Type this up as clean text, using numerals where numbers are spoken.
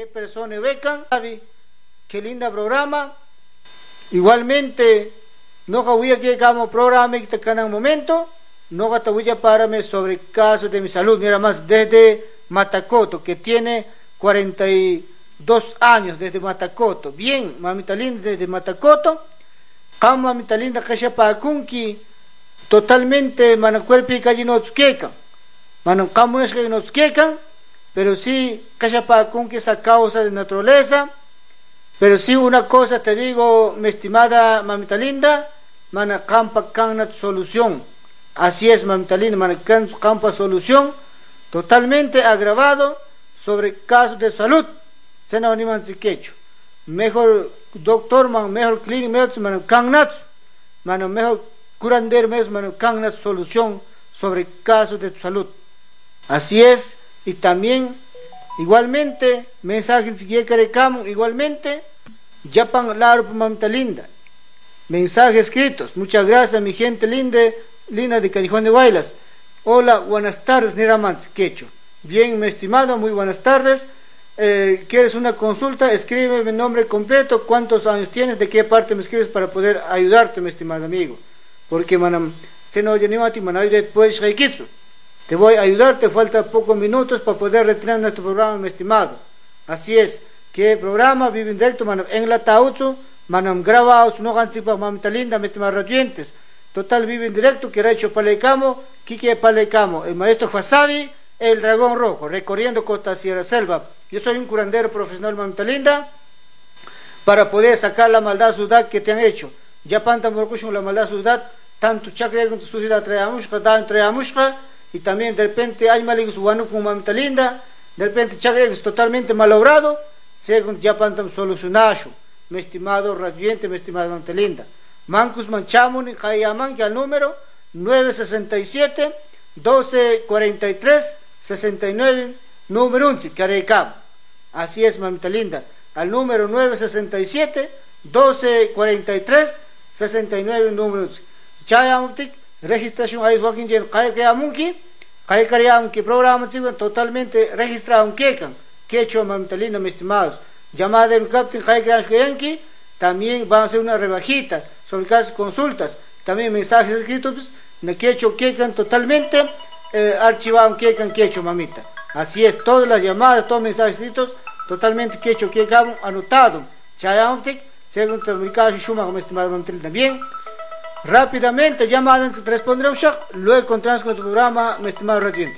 qué persona becan, qué linda programa. Igualmente, no voy a que como programa que en un momento, no voy a pararme sobre casos de mi salud, ni era más desde Matacoto, que tiene 42 años desde Matacoto. Bien, mamita linda desde Matacoto, como mamita linda que para kunki, totalmente manacuerpi que no quecan, mano como es que nos quecan, pero sí que para kunki esa causa de naturaleza. Pero sí una cosa te digo, mi estimada mamita linda, mana campa canna solución. Así es, mamita linda, mana campa solución totalmente agravado sobre casos de salud. Se no animan siquecho. Mejor doctor, man, mejor clínica, mejor man canna, mano mejor curandero, mejor canna solución sobre casos de salud. Así es, y también igualmente, mensajes que queremos, igualmente, Japan Laro mamita linda. Mensajes escritos. Muchas gracias, mi gente linda de Callejón de Bailas. Hola, buenas tardes, Niramans, quecho. Bien, mi estimado, muy buenas tardes. ¿Quieres una consulta? Escríbeme el nombre completo, cuántos años tienes, de qué parte me escribes para poder ayudarte, mi estimado amigo. Porque, manam, se no yanimati, manam, después requitsu. Te voy a ayudar, te faltan pocos minutos para poder retirar nuestro programa, mi estimado. Así es, que el programa vive en directo, manam, en la taucho, manam, grabados, no gansipa, mamita linda, mi estimado radiantes. Total, vive en directo, que hecho Palecamo, Quique Palecamo, el maestro Fasabi, el dragón rojo, recorriendo Costa Sierra Selva. Yo soy un curandero profesional, mamita linda, para poder sacar la maldad ciudad que te han hecho. Ya panta morcushun la maldad ciudad, tanto chakra con tu suciedad trayamushka, dan trayamushka. Y también de repente hay malignos guano con mamita linda, de repente chakra es totalmente malogrado, según ya pantam solucionacho, mi estimado radiante, mi estimada mamita linda. Mancus manchamun y kayaman que al número 967 1243 69 número 11 Carecam. Así es, mamita linda, al número 967 1243 69 número 11. Chayamutik registración ahí walking gen que programa totalmente registrado quecan quechua mamita linda, mis estimados. Llamada del captain también va a hacer una rebajita sobre casos consultas, también mensajes escritos de quechua quecan totalmente archivado quechua mamita. Así es, todas las llamadas, todos los mensajes escritos totalmente quechua quecan anotado. Chayamutik según mi caso shuma, mi estimado mamita linda. Bien, rápidamente llamadas responderemos, luego encontramos con tu programa, mi estimado radiante.